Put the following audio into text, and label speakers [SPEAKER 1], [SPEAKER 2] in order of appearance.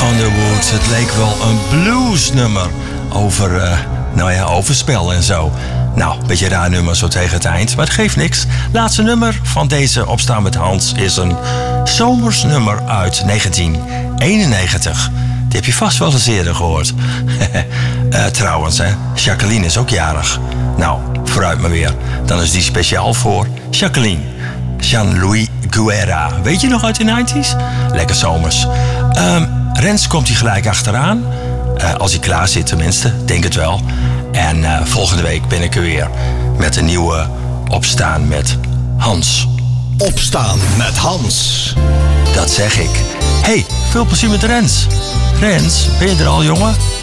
[SPEAKER 1] Underwood. Het leek wel een bluesnummer over, overspel en zo. Nou, een beetje raar nummer zo tegen het eind, maar het geeft niks. Laatste nummer van deze Opstaan met Hans is een zomersnummer uit 1991. Die heb je vast wel eens eerder gehoord. Trouwens, hè, Jacqueline is ook jarig. Nou, vooruit maar weer. Dan is die speciaal voor Jacqueline. Jean-Louis Guerra. Weet je nog uit de 90's? Lekker zomers. Rens komt hij gelijk achteraan. Als hij klaar zit tenminste, denk het wel. En volgende week ben ik er weer met een nieuwe Opstaan met Hans.
[SPEAKER 2] Opstaan met Hans.
[SPEAKER 1] Dat zeg ik. Hey, veel plezier met Rens. Rens, ben je er al, jongen?